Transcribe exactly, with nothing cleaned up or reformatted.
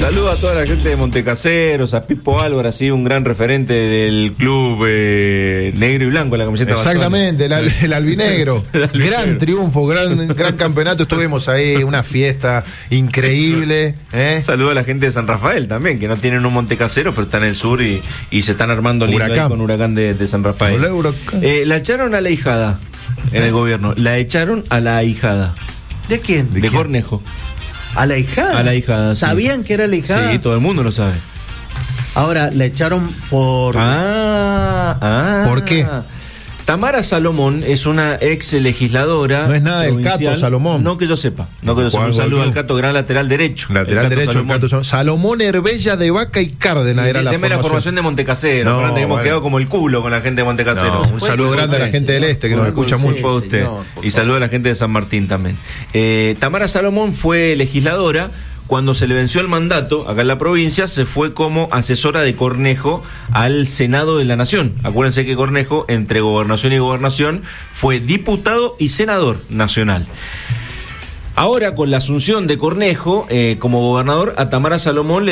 Saludo a toda la gente de Montecaseros, a Pipo Álvarez, sí, un gran referente del club eh, negro y blanco, la camiseta. Exactamente, el, al, el albinegro. El albinegro. Gran triunfo, gran, gran campeonato. Estuvimos ahí, una fiesta increíble. ¿eh? Saludo a la gente de San Rafael también, que no tienen un Montecasero, pero está en el sur y, y se están armando lindo ahí con Huracán de, de San Rafael. Eh, la echaron a la hijada en ¿Eh? el gobierno. La echaron a la ahijada. ¿De quién? De, ¿De quién? Cornejo. ¿A la hijada? A la hijada, sí. ¿Sabían que era la hijada? Sí, todo el mundo lo sabe. Ahora, la echaron por... Ah, ah. ¿Por qué? Tamara Salomón es una ex legisladora. No es nada del Cato Salomón. No que yo sepa. No que yo sepa. Un saludo al Cato, gran lateral derecho. Lateral derecho, Salomón. El Cato Salomón. Salomón Herbella de Vaca y Cárdenas sí, era la formación. la formación de Montecasero. No, hemos bueno. quedado como el culo con la gente de Montecasero. No, un saludo grande a la gente del Este, que nos escucha mucho. a usted. Señor, y saludo a la gente de San Martín también. Eh, Tamara Salomón fue legisladora. Cuando se le venció el mandato acá en la provincia, se fue como asesora de Cornejo al Senado de la Nación. Acuérdense que Cornejo, entre gobernación y gobernación, fue diputado y senador nacional. Ahora, con la asunción de Cornejo eh, como gobernador, a Tamara Salomón le